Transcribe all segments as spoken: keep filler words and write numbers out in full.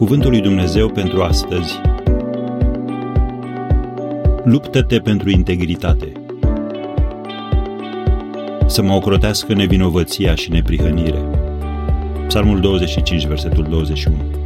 Cuvântul lui Dumnezeu pentru astăzi. Luptă-te pentru integritate. Să mă ocrotească nevinovăția și neprihănire. Psalmul douăzeci și cinci, versetul douăzeci și unu.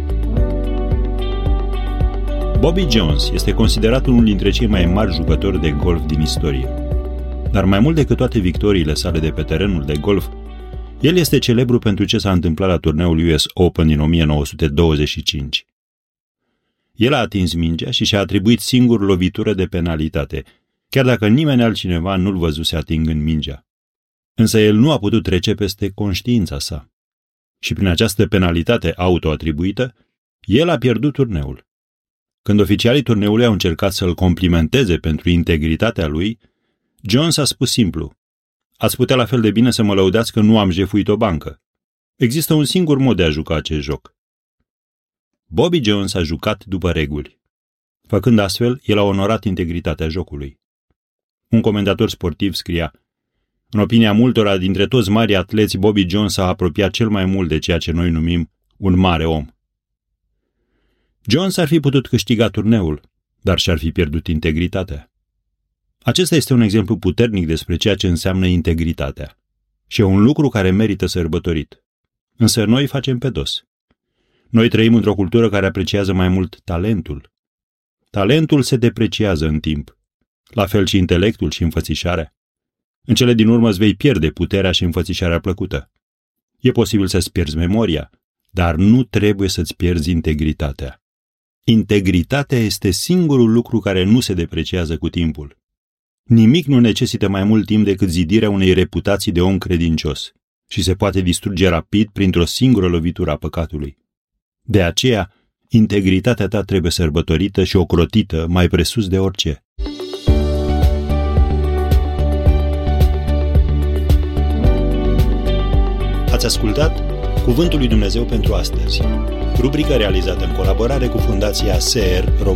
Bobby Jones este considerat unul dintre cei mai mari jucători de golf din istorie. Dar mai mult decât toate victoriile sale de pe terenul de golf, el este celebru pentru ce s-a întâmplat la turneul U S Open din o mie nouă sute douăzeci și cinci. El a atins mingea și și-a atribuit singur lovitură de penalitate, chiar dacă nimeni altcineva nu-l văzuse atingând mingea. Însă el nu a putut trece peste conștiința sa. Și prin această penalitate autoatribuită, el a pierdut turneul. Când oficialii turneului au încercat să-l complimenteze pentru integritatea lui, Jones a spus simplu: ați putea la fel de bine să mă lăudați că nu am jefuit o bancă. Există un singur mod de a juca acest joc. Bobby Jones a jucat după reguli. Făcând astfel, el a onorat integritatea jocului. Un comentator sportiv scria: în opinia multora dintre toți marii atleți, Bobby Jones s-a apropiat cel mai mult de ceea ce noi numim un mare om. Jones ar fi putut câștiga turneul, dar și-ar fi pierdut integritatea. Acesta este un exemplu puternic despre ceea ce înseamnă integritatea. Și e un lucru care merită sărbătorit. Însă noi facem pe dos. Noi trăim într-o cultură care apreciază mai mult talentul. Talentul se depreciază în timp. La fel și intelectul și înfățișarea. În cele din urmă îți vei pierde puterea și înfățișarea plăcută. E posibil să-ți pierzi memoria, dar nu trebuie să-ți pierzi integritatea. Integritatea este singurul lucru care nu se depreciază cu timpul. Nimic nu necesită mai mult timp decât zidirea unei reputații de om credincios și se poate distruge rapid printr-o singură lovitură a păcatului. De aceea, integritatea ta trebuie sărbătorită și ocrotită mai presus de orice. Ați ascultat Cuvântul lui Dumnezeu pentru astăzi, rubrica realizată în colaborare cu Fundația S E R România.